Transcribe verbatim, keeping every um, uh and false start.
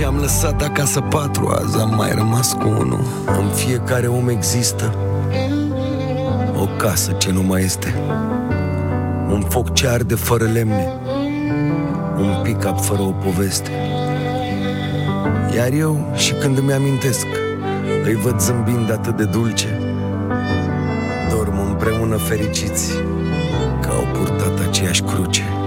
deși am lăsat acasă patru, azi am mai rămas cu unul. În fiecare om există o casă ce nu mai este, un foc ce arde fără lemne, un pick-up fără o poveste. Iar eu, și când îmi amintesc, îi văd zâmbind atât de dulce, dorm împreună fericiți, că au purtat aceeași cruce.